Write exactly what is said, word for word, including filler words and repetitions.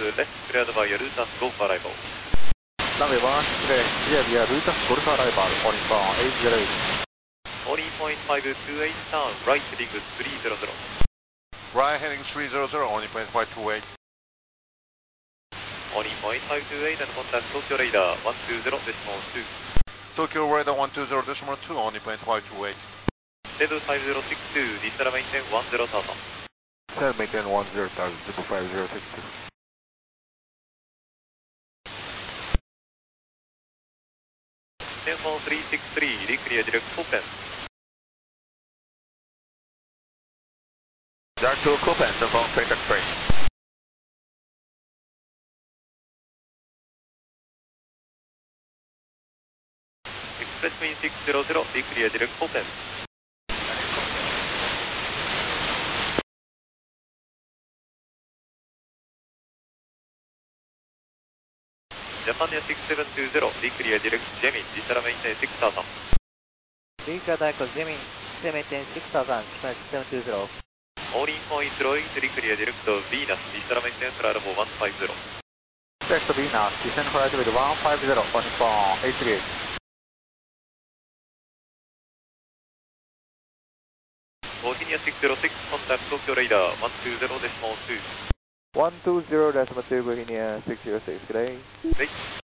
left cleared by Lutas Golf arrival. Runway one, clear, clear via Lutas Golf arrival, on bound eight zero eight. fourteen point five two eight turn, right heading three hundred. Right heading three hundred, only point five two eight. fourteen point five two eight and contact Tokyo Radar one two zero decimal two. Tokyo Radar one two zero decimal two, only point five two eight. Z five zero six two, Distal maintain one zero thousand. Cell maintain one zero thousand, Z five zero six two. ten four three six three, reclear direct open. Dark two open, ten four three six three. Express wind six zero zero, reclear direct open. Japan Air six seven two zero, reclear direct Jemin, Distal maintain six thousand. Reclear direct Jemin, Distal maintain six thousand, Japan six seven two zero. fourteen point zero eight, reclear direct Venus, Distal maintain flight level one five zero. Direct Venus, descend flight with one five zero, on bound eight three eight. Virginia six zero six, contact Tokyo Radar one two zero decimal two. one two zero decimal two, Virginia six zero six, good day. Right.